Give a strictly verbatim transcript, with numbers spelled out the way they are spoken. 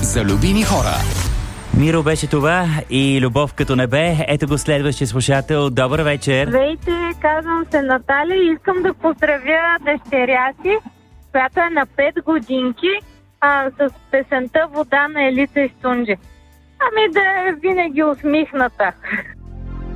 за любими хора. Миро беше това и Любов като небе. Ето го следващия слушател. Добър вечер. Здравейте, казвам се Наталя и искам да поздравя дъщеря си, която е на пет годинки, а, с песента "Вода на Елица и Стунджи". Ами да е винаги усмихната.